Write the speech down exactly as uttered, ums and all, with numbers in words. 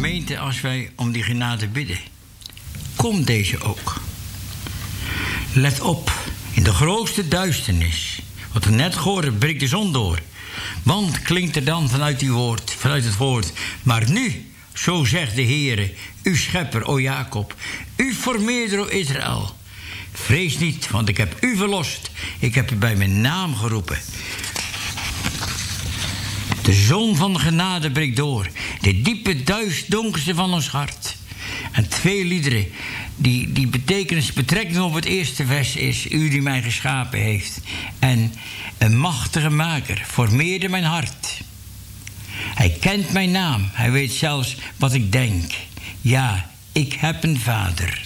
gemeente, als wij om die genade bidden, komt deze ook. Let op, in de grootste duisternis, wat we net horen, breekt de zon door. Want klinkt er dan vanuit, uw woord, vanuit het woord, maar nu, zo zegt de Heere, uw schepper, o Jacob, u formeerder, o Israël. Vrees niet, want ik heb u verlost. Ik heb u bij mijn naam geroepen. De zon van de genade breekt door. De diepe duisterste van ons hart. En twee liederen, die, die betekenis, betrekking op het eerste vers is, u die mij geschapen heeft. En een machtige maker formeerde mijn hart. Hij kent mijn naam. Hij weet zelfs wat ik denk. Ja, ik heb een vader.